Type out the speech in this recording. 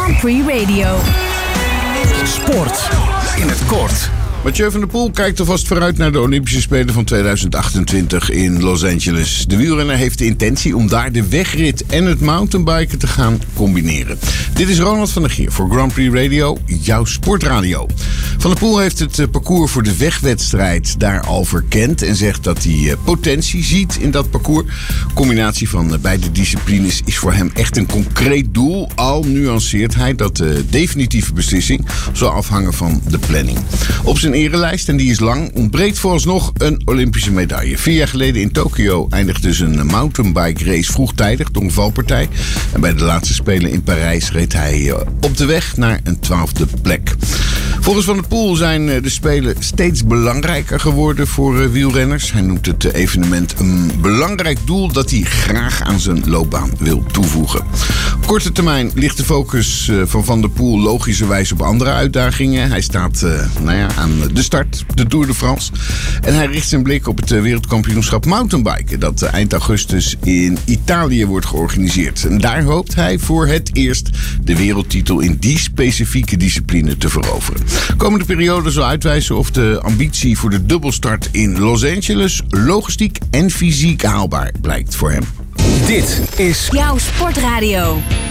Grand Prix Radio. Sport in het kort. Mathieu van der Poel kijkt alvast vooruit naar de Olympische Spelen van 2028 in Los Angeles. De wielrenner heeft de intentie om daar de wegrit en het mountainbiken te gaan combineren. Dit is Ronald van der Geer voor Grand Prix Radio, jouw sportradio. Van der Poel heeft het parcours voor de wegwedstrijd daar al verkend en zegt dat hij potentie ziet in dat parcours. Combinatie van beide disciplines is voor hem echt een concreet doel. Al nuanceert hij dat de definitieve beslissing zal afhangen van de planning. Op zijn erelijst, en die is lang, ontbreekt vooralsnog een Olympische medaille. 4 jaar geleden in Tokio eindigde zijn mountainbike race vroegtijdig door een valpartij. En bij de laatste Spelen in Parijs reed hij op de weg naar een 12e plek. Volgens Van der Poel zijn de Spelen steeds belangrijker geworden voor wielrenners. Hij noemt het evenement een belangrijk doel dat hij graag aan zijn loopbaan wil toevoegen. Op korte termijn ligt de focus van Van der Poel logischerwijs op andere uitdagingen. Hij staat aan de start, de Tour de France. En hij richt zijn blik op het wereldkampioenschap mountainbiken dat eind augustus in Italië wordt georganiseerd. En daar hoopt hij voor het eerst de wereldtitel in die specifieke discipline te veroveren. Komende periode zal uitwijzen of de ambitie voor de dubbelstart in Los Angeles logistiek en fysiek haalbaar blijkt voor hem. Dit is Jouw sportradio.